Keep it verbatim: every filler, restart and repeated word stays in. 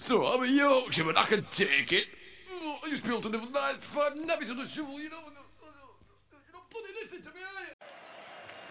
So I'm a Yorkshireman, I can take it. I used to be able to live nine to five nabbies on the shovel, you know. You know, bloody listen to me.